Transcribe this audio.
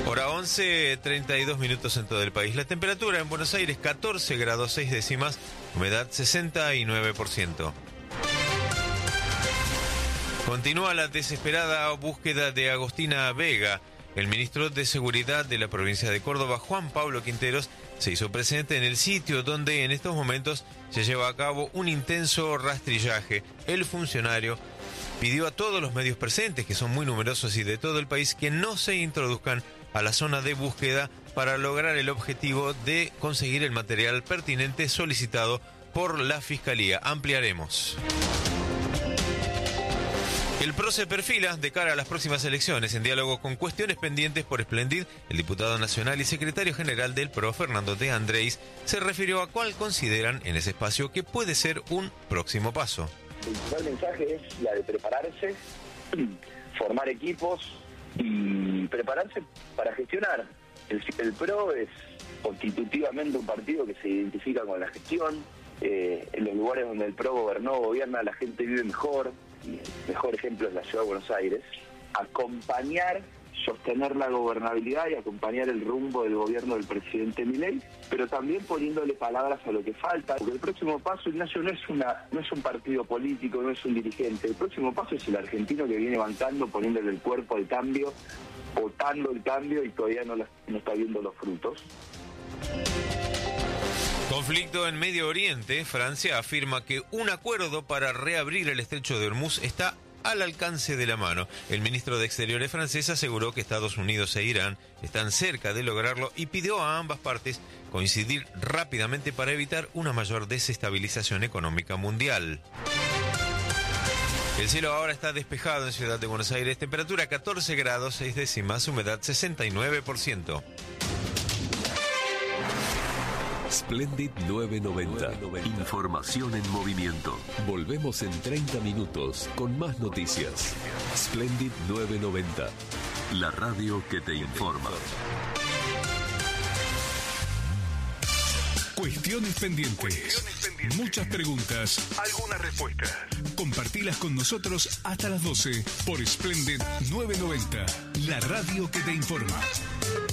Hora 11, 32 minutos en todo el país. La temperatura en Buenos Aires 14 grados 6 décimas, humedad 69%. Continúa la desesperada búsqueda de Agostina Vega. El ministro de Seguridad de la provincia de Córdoba, Juan Pablo Quinteros, se hizo presente en el sitio donde en estos momentos se lleva a cabo un intenso rastrillaje. El funcionario pidió a todos los medios presentes, que son muy numerosos y de todo el país, que no se introduzcan a la zona de búsqueda para lograr el objetivo de conseguir el material pertinente solicitado por la Fiscalía. Ampliaremos. El PRO se perfila de cara a las próximas elecciones. En diálogo con cuestiones pendientes por Splendid, el diputado nacional y secretario general del PRO, Fernando de Andrés, se refirió a cuál consideran en ese espacio que puede ser un próximo paso. El primer mensaje es la de prepararse, formar equipos y prepararse para gestionar. El PRO es constitutivamente un partido que se identifica con la gestión. En los lugares donde el PRO gobierna, la gente vive mejor. El mejor ejemplo es la ciudad de Buenos Aires. Acompañar, sostener la gobernabilidad y acompañar el rumbo del gobierno del presidente Milei, pero también poniéndole palabras a lo que falta. Porque el próximo paso, Ignacio, no es un partido político, no es un dirigente. El próximo paso es el argentino que viene bancando, poniéndole el cuerpo al cambio, votando el cambio y todavía no está viendo los frutos. Conflicto en Medio Oriente. Francia afirma que un acuerdo para reabrir el estrecho de Hormuz está al alcance de la mano. El ministro de Exteriores francés aseguró que Estados Unidos e Irán están cerca de lograrlo y pidió a ambas partes coincidir rápidamente para evitar una mayor desestabilización económica mundial. El cielo ahora está despejado en Ciudad de Buenos Aires. Temperatura 14 grados 6 décimas, humedad 69%. Splendid 990. Información en movimiento. Volvemos en 30 minutos con más noticias. Splendid 990. La radio que te informa. Cuestiones pendientes. Muchas preguntas. Algunas respuestas. Compartilas con nosotros hasta las 12 por Splendid 990. La radio que te informa.